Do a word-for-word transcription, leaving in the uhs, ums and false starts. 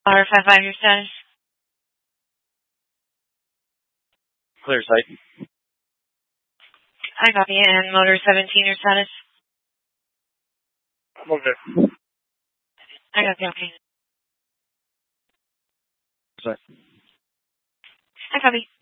R five five, your status? Clear sight. I copy. And motor seventeen, your status? I'm okay. I copy, okay. Sorry. I copy.